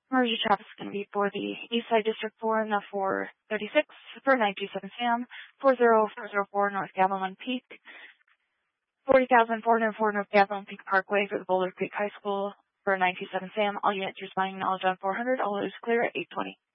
Emergency traffic is going to be for the East Side District 4 and the 436 for 927 Sam, 40404 North Gavilan Peak, 40,404 North Gavilan Peak Parkway for the Boulder Creek High School for 927 Sam. All units responding knowledge on 400. All is clear at 820.